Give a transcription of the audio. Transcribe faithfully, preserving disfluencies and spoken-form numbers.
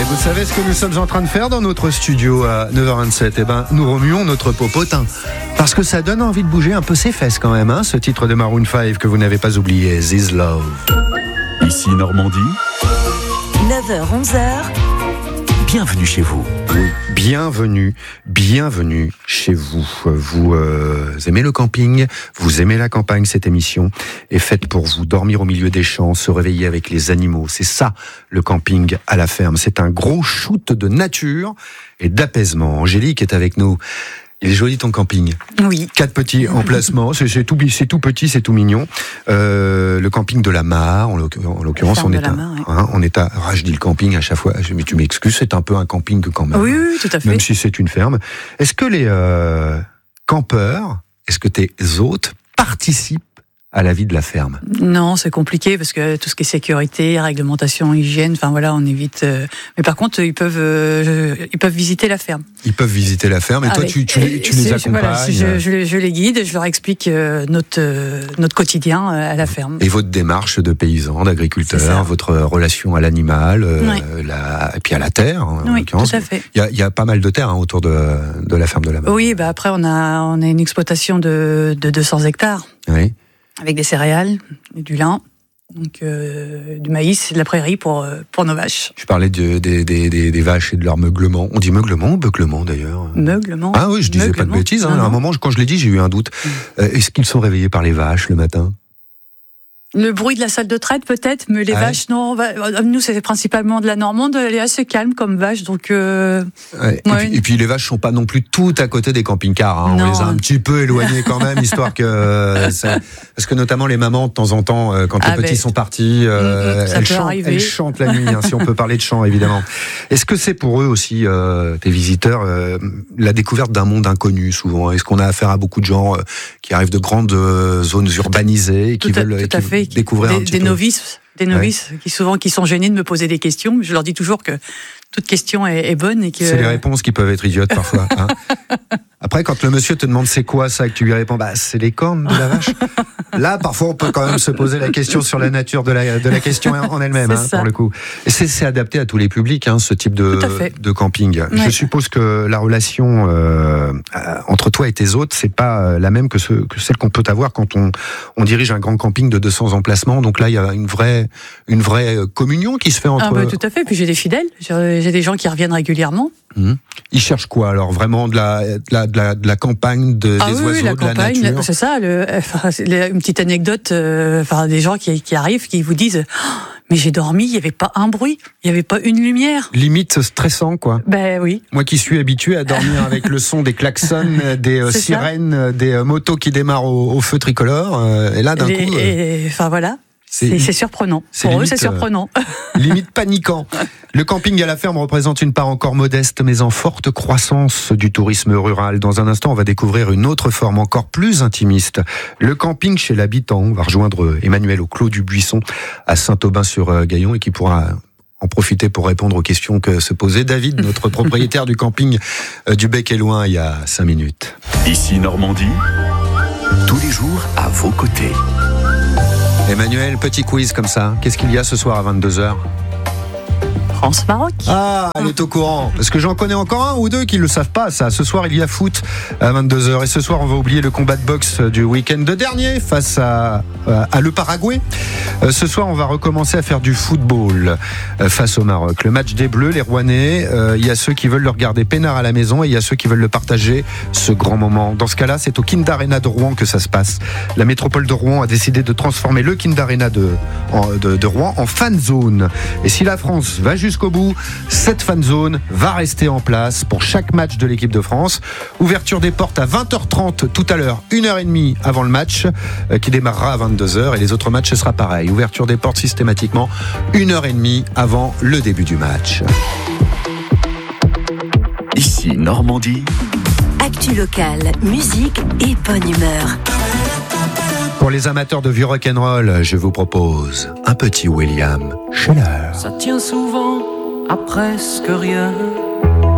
Vous savez ce que nous sommes en train de faire dans notre studio à neuf heures vingt-sept? Eh ben, nous remuons notre popotin. Parce que ça donne envie de bouger un peu ses fesses quand même, hein, ce titre de Maroon five que vous n'avez pas oublié, This Love. Ici Normandie. neuf heures onze heures. Bienvenue chez vous. Oui, bienvenue, bienvenue chez vous. Vous euh, aimez le camping, vous aimez la campagne, cette émission est faite pour vous. Dormir au milieu des champs, se réveiller avec les animaux, c'est ça le camping à la ferme. C'est un gros shoot de nature et d'apaisement. Angélique est avec nous. Il est joli ton camping. Oui. Quatre petits emplacements, c'est, c'est, tout, c'est tout petit, c'est tout mignon. Euh, le camping de la Mare, en l'occurrence, on est, à, Mare, oui. hein, on est à... Ah, je dis le camping à chaque fois, mais tu m'excuses, c'est un peu un camping quand même. Oui, oui, tout à fait. Même si c'est une ferme. Est-ce que les euh, campeurs, est-ce que tes hôtes participent à la vie de la ferme? Non, c'est compliqué parce que tout ce qui est sécurité, réglementation, hygiène, enfin voilà, on évite. Euh... Mais par contre, ils peuvent, euh, ils peuvent visiter la ferme. Ils peuvent visiter la ferme et toi, Avec, tu, tu, les, tu les accompagnes. Voilà, je, je, je les guide, je leur explique euh, notre euh, notre quotidien à la ferme. Et votre démarche de paysan, d'agriculteur, votre relation à l'animal, euh, oui. la, et puis à la terre. En oui, tout à fait. Il y a, il y a pas mal de terre hein, autour de, de la ferme de la Mare. Oui, bah après on a on a une exploitation de de deux cents hectares. Oui. Avec des céréales, du lin, donc euh, du maïs et de la prairie pour, euh, pour nos vaches. Je parlais de, des, des, des, des vaches et de leur meuglement. On dit meuglement ou beuglement d'ailleurs? Meuglement. Ah oui, je disais meuglement. Pas de bêtises. Hein. À un moment, quand je l'ai dit, j'ai eu un doute. Mmh. Euh, est-ce qu'ils sont réveillés par les vaches le matin? Le bruit de la salle de traite peut-être, mais les ah vaches, ouais. non. Va... Nous, c'est principalement de la Normande. Elle est assez calme comme vache, donc. Euh... Ouais. Et, ouais. puis, et puis les vaches sont pas non plus tout à côté des camping-cars. Hein. On les a un petit peu éloignées quand même, histoire que. Ça... Parce que notamment les mamans, de temps en temps, quand les ah petits ben... sont partis, euh, elles, chantent, elles chantent la nuit. Hein, si on peut parler de chant, évidemment. Est-ce que c'est pour eux aussi, euh, tes visiteurs, euh, la découverte d'un monde inconnu souvent? Est-ce qu'on a affaire à beaucoup de gens euh, qui arrivent de grandes euh, zones urbanisées et qui tout à, veulent tout à fait. découvrir des, un petit des peu. novices, des novices ouais. qui souvent qui sont gênés de me poser des questions. Je leur dis toujours que toute question est, est bonne et que c'est les réponses qui peuvent être idiotes parfois. Hein. Après, quand le monsieur te demande c'est quoi ça, que tu lui réponds bah c'est les cornes de la vache. Là, parfois, on peut quand même se poser la question sur la nature de la de la question en elle-même, hein, pour le coup. Et c'est, c'est adapté à tous les publics, hein, ce type de de camping. Ouais. Je suppose que la relation euh, entre toi et tes hôtes, c'est pas la même que ce que celle qu'on peut avoir quand on on dirige un grand camping de deux cents emplacements. Donc là, il y a une vraie une vraie communion qui se fait entre. Ah bah, tout à fait. Puis j'ai des fidèles. J'ai, j'ai des gens qui reviennent régulièrement. Mmh. Ils cherchent quoi alors? Vraiment de la, de la, de la, de la campagne, de, ah des oui, oiseaux, la de campagne, la nature? C'est ça, le, enfin, une petite anecdote, euh, enfin, des gens qui, qui arrivent, qui vous disent oh, mais j'ai dormi, il n'y avait pas un bruit, il n'y avait pas une lumière. Limite stressant, quoi. Ben oui. Moi qui suis habitué à dormir avec le son des klaxons, des euh, sirènes, ça. des euh, motos qui démarrent au, au feu tricolore, euh, et là d'un et, coup... Euh... Enfin voilà. C'est, c'est surprenant. C'est Pour limite, eux, c'est surprenant. Euh, limite paniquant. Le camping à la ferme représente une part encore modeste, mais en forte croissance du tourisme rural. Dans un instant, on va découvrir une autre forme encore plus intimiste. Le camping chez l'habitant. On va rejoindre Emmanuel au Clos du Buisson, à Saint-Aubin-sur-Gaillon, et qui pourra en profiter pour répondre aux questions que se posait David, notre propriétaire du camping du Bec et Loin, il y a cinq minutes. Ici Normandie, tous les jours à vos côtés. Emmanuel, petit quiz comme ça. Qu'est-ce qu'il y a ce soir à vingt-deux heures? France-Maroc. Ah, elle est au courant. Parce que j'en connais encore un ou deux qui ne le savent pas, ça. Ce soir, il y a foot à vingt-deux heures. Et ce soir, on va oublier le combat de boxe du week-end dernier face à, à le Paraguay. Ce soir, on va recommencer à faire du football face au Maroc. Le match des Bleus, les Rouennais. Il y a ceux qui veulent le regarder peinard à la maison et il y a ceux qui veulent le partager, ce grand moment. Dans ce cas-là, c'est au Kind Arena de Rouen que ça se passe. La métropole de Rouen a décidé de transformer le Kind Arena de, de, de Rouen en fan zone. Et si la France va jusqu'au bout, cette fan zone va rester en place pour chaque match de l'équipe de France. Ouverture des portes à vingt heures trente tout à l'heure, une heure trente avant le match euh, qui démarrera à vingt-deux heures, et les autres matchs ce sera pareil. Ouverture des portes systématiquement une heure trente avant le début du match. Ici Normandie. Actu locale, musique et bonne humeur. Pour les amateurs de vieux rock'n'roll, je vous propose un petit William Scheller. Ça tient souvent à presque rien.